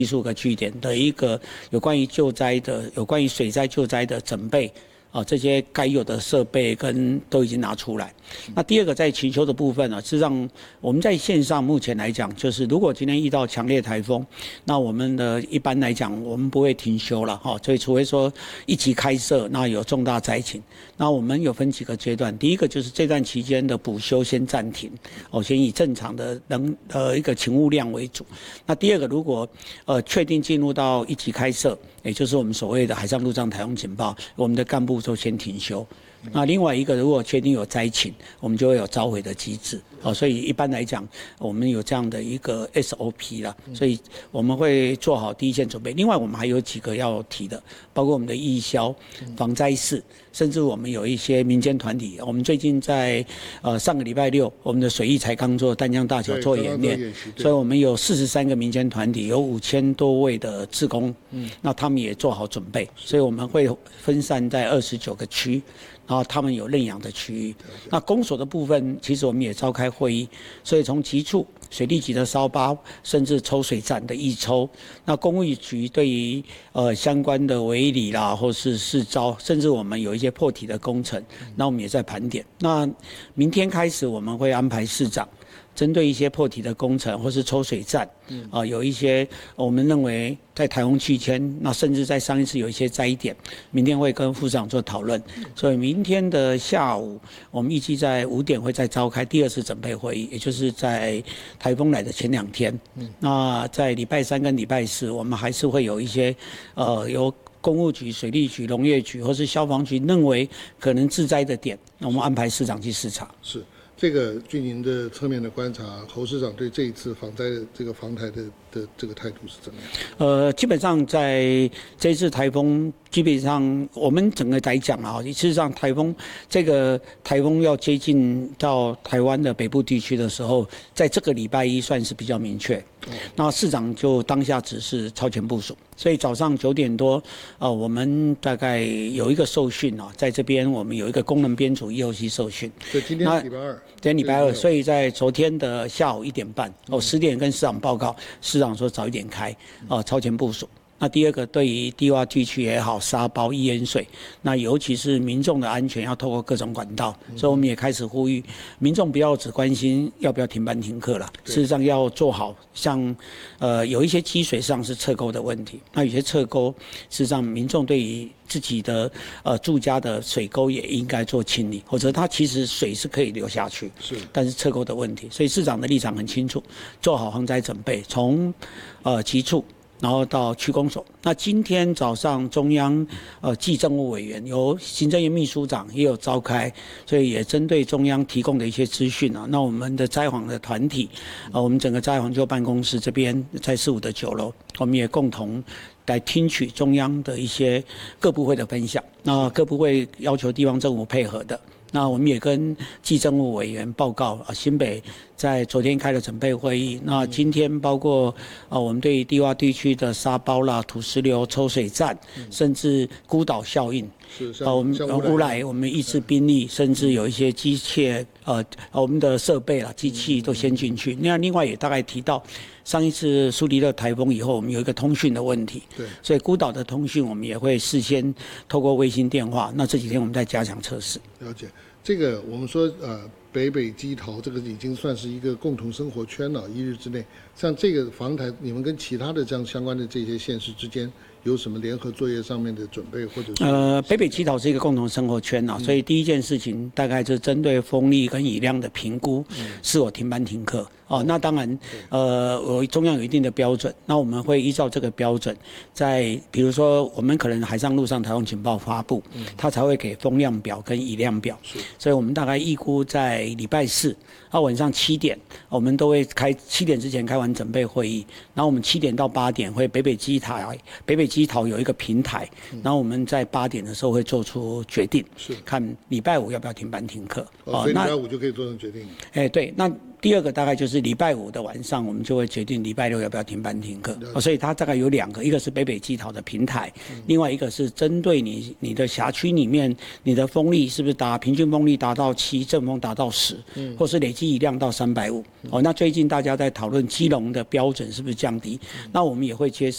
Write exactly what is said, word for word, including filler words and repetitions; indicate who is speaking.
Speaker 1: 七十五个据点的一个有关于救灾的、有关于水灾救灾的准备。啊，这些该有的设备跟都已经拿出来。那第二个在勤修的部分呢，事实上我们在线上目前来讲，就是如果今天遇到强烈台风，那我们的一般来讲我们不会停休了哈，所以除非说一级开设，那有重大灾情，那我们有分几个阶段。第一个就是这段期间的补修先暂停，哦，先以正常的能呃一个勤务量为主。那第二个，如果呃确定进入到一级开设，也就是我们所谓的海上陆上台风警报，我们的干部就先停休。那另外一个，如果确定有灾情，我们就会有召回的机制。哦，所以一般来讲，我们有这样的一个 S O P 啦，所以我们会做好第一线准备。另外，我们还有几个要提的，包括我们的义消、防灾室，甚至我们有一些民间团体。我们最近在呃上个礼拜六，我们的水艺才刚做淡江大桥做演练，所以我们有四十三个民间团体，有五千多位的志工，嗯，那他们也做好准备，所以我们会分散在二十九个区。然后他们有认养的区域，那公所的部分，其实我们也召开会议，所以从急处、水利局的烧包，甚至抽水站的预抽，那公务局对于呃相关的围里啦，或是市招，甚至我们有一些破体的工程，那我们也在盘点。那明天开始我们会安排市长。针对一些破体的工程或是抽水站，啊、呃，有一些我们认为在台风期间，那甚至在上一次有一些灾点，明天会跟副市长做讨论。所以明天的下午，我们预计在五点会再召开第二次准备会议，也就是在台风来的前两天。那在礼拜三跟礼拜四，我们还是会有一些呃由公务局、水利局、农业局或是消防局认为可能致灾的点，那我们安排市长去视察。
Speaker 2: 是。这个据您的侧面的观察，侯市长对这一次防灾这个防台的的这个态度是怎么样？
Speaker 1: 呃，基本上在这一次台风，基本上我们整个来讲啊，事实上台风这个台风要接近到台湾的北部地区的时候，在这个礼拜一算是比较明确。哦、那市长就当下指示超前部署，所以早上九点多，呃，我们大概有一个受训啊，在这边我们有一个功能编组 E O C 受训。
Speaker 2: 对，今天是礼拜二。
Speaker 1: 今天礼拜二，所以在昨天的下午一点半，哦，十点跟市长报告，市长说早一点开，哦，超前部署。那第二个，对于低洼地区也好，沙包、易淹水，那尤其是民众的安全，要透过各种管道，所以我们也开始呼吁民众不要只关心要不要停班停课了，事实上要做好，像呃有一些积水上是侧沟的问题，那有些侧沟，事实上民众对于自己的呃住家的水沟也应该做清理，或者它其实水是可以流下去，是，但是侧沟的问题，所以市长的立场很清楚，做好防灾准备，从呃急处。然后到区公所。那今天早上中央呃暨政务委员由行政院秘书长也有召开，所以也针对中央提供的一些资讯啊，那我们的灾防的团体，呃，我们整个灾防救办公室这边在四五的九楼，我们也共同来听取中央的一些各部会的分享。那各部会要求地方政府配合的。那我们也跟暨政务委员报告啊，新北在昨天开了准备会议。那今天包括啊，我们对低洼地区的沙包啦、土石流、抽水站，甚至孤岛效应，啊，我们乌来我们抑制兵力，甚至有一些机械呃，我们的设备啦、机器都先进去。那另外也大概提到。上一次苏迪勒台风以后，我们有一个通讯的问题，对，所以孤岛的通讯我们也会事先透过卫星电话。那这几天我们在加强测试。
Speaker 2: 了解，这个我们说呃北北基桃这个已经算是一个共同生活圈了，一日之内，像这个防台，你们跟其他的这样相关的这些县市之间有什么联合作业上面的准备，或者是？呃，
Speaker 1: 北北基桃是一个共同生活圈啊，嗯、所以第一件事情大概就是针对风力跟雨量的评估，嗯、是否停班停课。哦，那当然，呃，我中央有一定的标准，那我们会依照这个标准，在比如说我们可能海上、陆上台风警报发布，嗯、它才会给风量表跟雨量表，所以我们大概预估在礼拜四，啊晚上七点，我们都会开七点之前开完准备会议，然后我们七点到八点会北北基桃，北北基桃有一个平台，嗯、然后我们在八点的时候会做出决定，是看礼拜五要不要停班停课，
Speaker 2: 哦，所以礼拜五就可以做成决定。
Speaker 1: 哎，对，那。第二个大概就是礼拜五的晚上，我们就会决定礼拜六要不要停班停课。哦、所以它大概有两个，一个是北北基桃的平台，嗯、另外一个是针对你你的辖区里面，你的风力是不是达平均风力达到七，阵风达到十、嗯，或是累积雨量到三百五。哦，那最近大家在讨论基隆的标准是不是降低？嗯、那我们也会接